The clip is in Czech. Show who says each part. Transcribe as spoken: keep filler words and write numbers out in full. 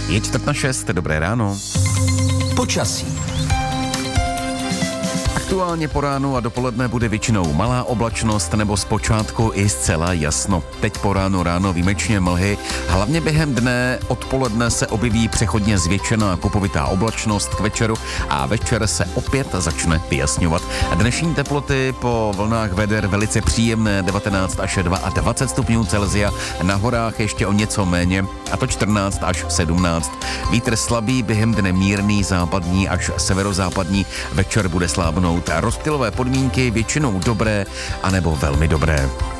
Speaker 1: Je čtvrt na šest, dobré ráno.
Speaker 2: Počasí.
Speaker 1: Aktuálně po ránu a dopoledne bude většinou malá oblačnost nebo zpočátku i zcela jasno. Teď po ránu ráno výjimečně mlhy, hlavně během dne odpoledne se objeví přechodně zvětšená kupovitá oblačnost k večeru a večer se opět začne vyjasňovat. Dnešní teploty po vlnách veder velice příjemné, devatenáct až dvacet dva stupňů Celsia, na horách ještě o něco méně, a to čtrnáct až sedmnáct. Vítr slabý, během dne mírný západní až severozápadní, večer bude slábnout. Rozptylové podmínky většinou dobré anebo velmi dobré.